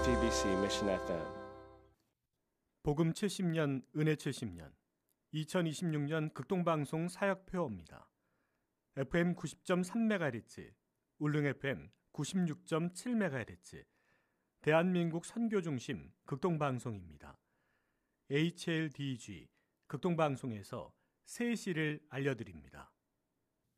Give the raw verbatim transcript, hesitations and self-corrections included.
제이티비씨 Mission 에프엠. 복음 칠십 년, 은혜 칠십 년, 이천이십육 년 극동방송 사역표어입니다. 에프엠 구십 점 삼 메가헤르츠, 울릉 에프엠 구십육 점 칠 메가헤르츠, 대한민국 선교중심 극동방송입니다. 에이치엘디지 극동방송에서 새 시를 알려드립니다.